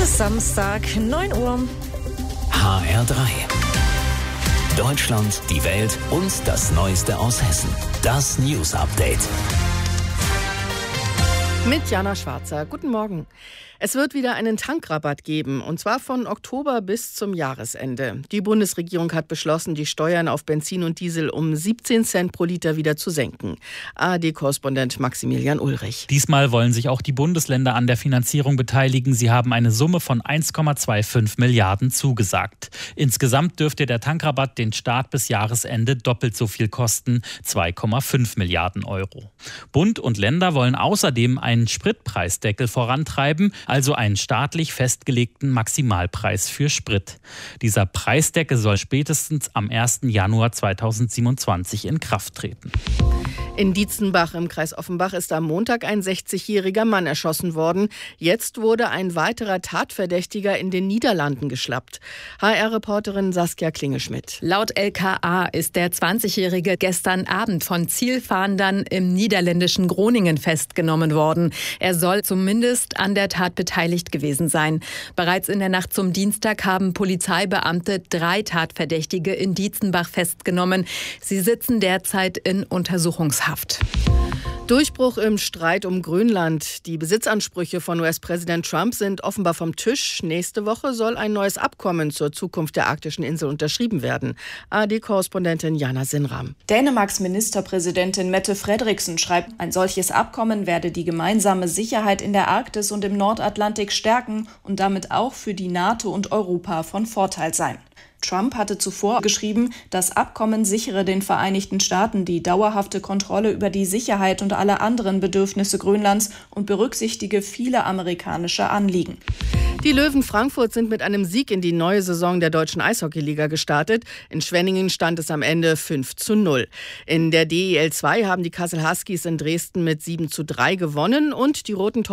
ist Samstag, 9 Uhr. HR3. Deutschland, die Welt und das Neueste aus Hessen. Das News Update. Mit Jana Schwarzer. Guten Morgen. Es wird wieder einen Tankrabatt geben, und zwar von Oktober bis zum Jahresende. Die Bundesregierung hat beschlossen, die Steuern auf Benzin und Diesel um 17 Cent pro Liter wieder zu senken. ARD-Korrespondent Maximilian Ulrich. Diesmal wollen sich auch die Bundesländer an der Finanzierung beteiligen. Sie haben eine Summe von 1,25 Milliarden zugesagt. Insgesamt dürfte der Tankrabatt den Staat bis Jahresende doppelt so viel kosten, 2,5 Milliarden Euro. Bund und Länder wollen außerdem einen Spritpreisdeckel vorantreiben, also einen staatlich festgelegten Maximalpreis für Sprit. Dieser Preisdeckel soll spätestens am 1. Januar 2027 in Kraft treten. In Dietzenbach im Kreis Offenbach ist am Montag ein 60-jähriger Mann erschossen worden. Jetzt wurde ein weiterer Tatverdächtiger in den Niederlanden geschnappt. HR-Reporterin Saskia Klingeschmidt. Laut LKA ist der 20-Jährige gestern Abend von Zielfahndern im niederländischen Groningen festgenommen worden. Er soll zumindest an der Tat beteiligt gewesen sein. Bereits in der Nacht zum Dienstag haben Polizeibeamte 3 Tatverdächtige in Dietzenbach festgenommen. Sie sitzen derzeit in Untersuchungshaft. Durchbruch im Streit um Grönland. Die Besitzansprüche von US-Präsident Trump sind offenbar vom Tisch. Nächste Woche soll ein neues Abkommen zur Zukunft der arktischen Insel unterschrieben werden. ARD-Korrespondentin Jana Sinram. Dänemarks Ministerpräsidentin Mette Frederiksen schreibt, ein solches Abkommen werde die gemeinsame Sicherheit in der Arktis und im Nordatlantik stärken und damit auch für die NATO und Europa von Vorteil sein. Trump hatte zuvor geschrieben, das Abkommen sichere den Vereinigten Staaten die dauerhafte Kontrolle über die Sicherheit und alle anderen Bedürfnisse Grönlands und berücksichtige viele amerikanische Anliegen. Die Löwen Frankfurt sind mit einem Sieg in die neue Saison der Deutschen Eishockeyliga gestartet. In Schwenningen stand es am Ende 5:0. In der DEL 2 haben die Kassel Huskies in Dresden mit 7:3 gewonnen und die Roten